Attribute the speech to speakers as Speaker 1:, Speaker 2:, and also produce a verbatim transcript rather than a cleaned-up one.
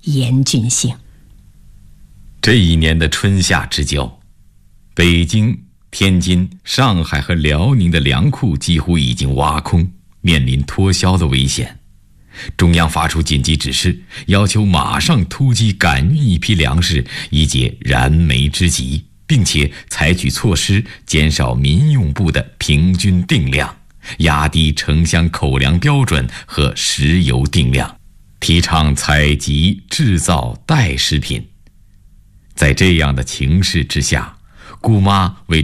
Speaker 1: 严峻性。
Speaker 2: 这一年的春夏之交，北京、天津、上海和辽宁的粮库几乎已经挖空，面临脱销的危险。中央发出紧急指示，要求马上突击赶运一批粮食，以解燃眉之急，并且采取措施减少民用部的平均定量，压低城乡口粮标准和石油定量，提倡采集、制造代食品。在这样的情势之下，姑妈为